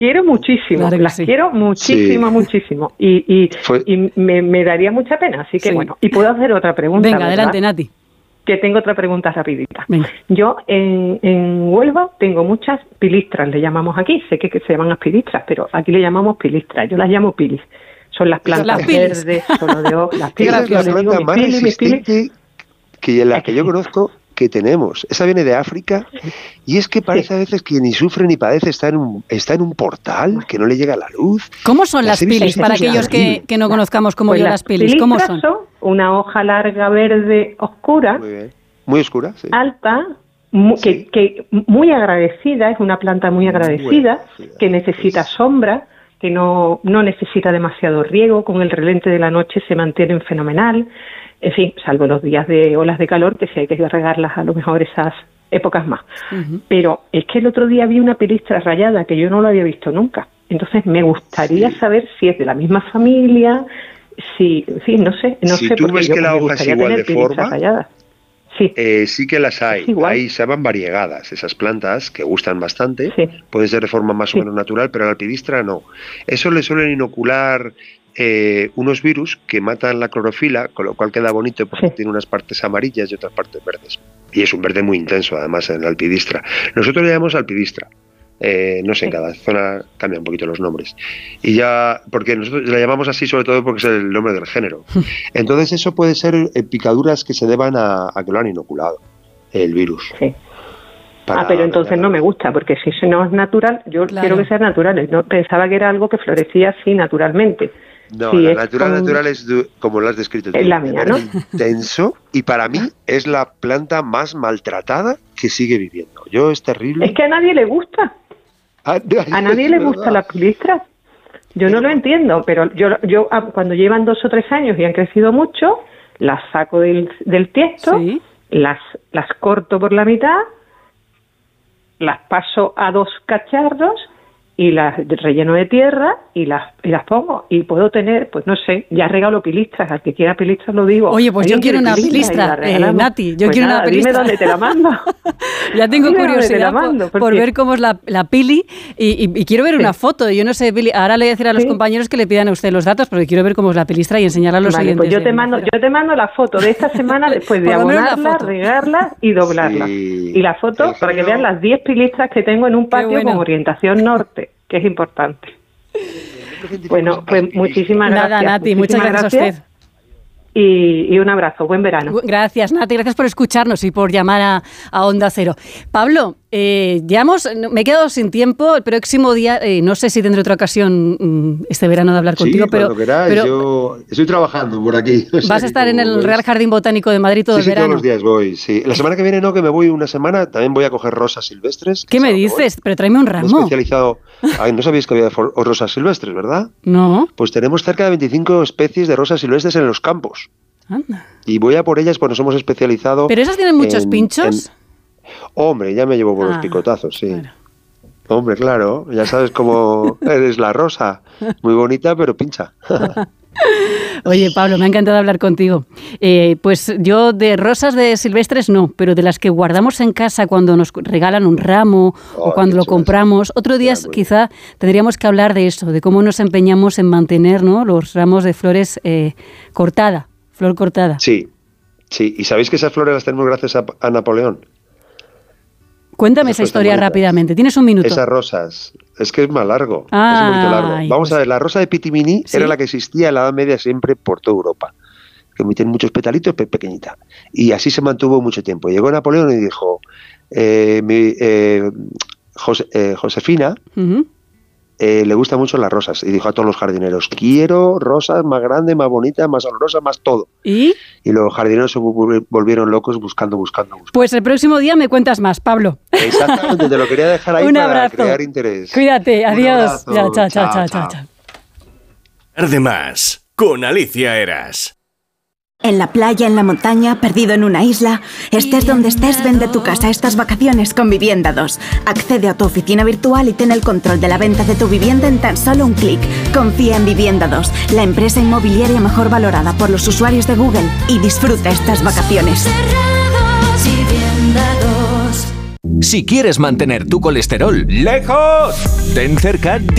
quiero muchísimo, Claro que las sí. quiero muchísimo, Sí. muchísimo. Y me daría mucha pena, así que Sí. bueno. Y puedo hacer otra pregunta, Venga, ¿verdad? adelante, Nati. Que tengo otra pregunta rapidita. Venga. Yo en Huelva tengo muchas pilistras, le llamamos aquí, sé que se llaman pilistras, pero aquí le llamamos pilistras, yo las llamo pilis. Son las plantas Las pilis. verdes, solo de hojas, las pilis. Esa es la Yo le digo planta más mis pilis. resistente que la Es que que yo sí. conozco que tenemos. Esa viene de África y es que parece a veces que ni sufre ni padece, está en un portal, que no le llega la luz. ¿Cómo son las he visto pilis? en Para sitios aquellos terribles. que no conozcamos como Pues yo las pilis, ¿cómo pilistras son? una hoja larga verde oscura, Muy bien. Muy oscura, sí. alta, Sí. que muy agradecida, es una planta muy agradecida, agradecida. que necesita Pues- sombra, que no necesita demasiado riego, con el relente de la noche se mantienen fenomenal, en fin, salvo los días de olas de calor, que sí hay que regarlas a lo mejor esas épocas más. Pero es que el otro día vi una pilistra rayada que yo no lo había visto nunca, entonces me gustaría saber si es de la misma familia, si, en fin, no sé, Si tú porque ves yo que la me hoja es gustaría igual tener de pilistras forma, rayadas. Sí. Sí que las hay. Es igual. Ahí se llaman variegadas, esas plantas que gustan bastante. Sí. Puede ser de forma más Sí. o menos natural, pero a la alpidistra no. Eso le suelen inocular unos virus que matan la clorofila, con lo cual queda bonito porque Sí. tiene unas partes amarillas y otras partes verdes. Y es un verde muy intenso, además, en la alpidistra. Nosotros le llamamos alpidistra. No sé, en cada zona cambian un poquito los nombres. Y ya, porque nosotros la llamamos así sobre todo porque es el nombre del género. Entonces eso puede ser picaduras que se deban a que lo han inoculado, el virus. Sí. Para Pero entonces dañar. no me gusta, porque si eso no es natural, yo Claro. quiero que sea natural. No, pensaba que era algo que florecía así naturalmente. No, Sí, la es natural es como lo has descrito tú, Es la de mía, verde ¿no? intenso, y para mí es la planta más maltratada que sigue viviendo. Es terrible. Es que a nadie le gusta. A nadie le gusta la pilistra. Yo no lo entiendo, pero yo cuando llevan 2 o 3 años y han crecido mucho, las saco del tiesto, Sí. las corto por la mitad, las paso a 2 cacharros y las relleno de tierra y las pongo. Y puedo tener, pues no sé, ya regalo pilistras. Al que quiera pilistras lo digo. Oye, pues yo ¿Alguien quiero quiere una pilistras? Y pilistra, la regalamos. Nati, yo Pues quiero nada, una pilistra. Dime dónde te la mando. Ya tengo Dime dónde te curiosidad la mando, por porque- ver cómo es la pili y quiero ver una foto. Yo no sé, Pili, ahora le voy a decir a los Sí. compañeros que le pidan a usted los datos porque quiero ver cómo es la pilistra y enseñarla a los Vale, oyentes. pues yo de te mando la foto de esta semana después de Por lo menos la abonarla, foto. regarla y doblarla. Sí. Y la foto El para que género- vean las 10 pilistras que tengo en un patio bueno. con orientación norte, que es importante. Bueno, pues muchísimas Nada, gracias. Nati, muchas Muchísimas gracias a usted. Y un abrazo, buen verano. Gracias, Nati, gracias por escucharnos y por llamar a Onda Cero. Pablo, me he quedado sin tiempo. El próximo día, no sé si tendré otra ocasión este verano de hablar contigo, pero cuando queráis, yo estoy trabajando por aquí. vas a estar en el Real Jardín Botánico de Madrid todo Sí, el sí, verano. todos los días voy, sí. La semana que viene no, que me voy una semana, también voy a coger rosas silvestres. ¿Qué que me es algo dices? bueno. Pero tráeme un Me he ramo. especializado... Ay, no sabíais que había rosas silvestres, ¿verdad? No, Pues tenemos cerca de 25 especies de rosas silvestres en los campos. anda. Y voy a por ellas, pues nos hemos especializado... ¿Pero esas tienen muchos en- pinchos? Hombre, ya me llevo por los picotazos, sí. Claro. Hombre, claro, ya sabes cómo eres la rosa. Muy bonita, pero pincha. Oye, Pablo, me ha encantado hablar contigo. Pues yo de rosas de silvestres no, pero de las que guardamos en casa cuando nos regalan un ramo o cuando qué lo chulas. compramos. Otro día Muy quizá tendríamos que hablar de eso, de cómo nos empeñamos en mantener, ¿no?, los ramos de flores flor cortada. Sí, sí. ¿Y sabéis que esas flores las tenemos gracias a Napoleón? Cuéntame esas esa historia bonitas. rápidamente. Tienes un minuto. Esas rosas. Es que es más largo. Es Ay, un poquito largo. Vamos pues- a ver, la rosa de Pitimini ¿Sí? era la que existía en la Edad Media siempre por toda Europa. Que tiene muchos petalitos, pequeñita. Y así se mantuvo mucho tiempo. Llegó Napoleón y dijo, Josefina Ujú. le gustan mucho las rosas. Y dijo a todos los jardineros, quiero rosas más grandes, más bonitas, más olorosas, más todo. ¿Y? Y los jardineros se volvieron locos buscando. Pues el próximo día me cuentas más, Pablo. Exactamente, te lo quería dejar ahí Un para abrazo. crear interés. Cuídate, Un adiós. abrazo. Ya, chao. De más con Alicia Eras. En la playa, en la montaña, perdido en una isla, estés donde estés, vende tu casa estas vacaciones con Vivienda 2. Accede a tu oficina virtual y ten el control de la venta de tu vivienda en tan solo un clic. Confía en Vivienda 2, la empresa inmobiliaria mejor valorada por los usuarios de Google, y disfruta estas vacaciones. Si quieres mantener tu colesterol lejos, ten cerca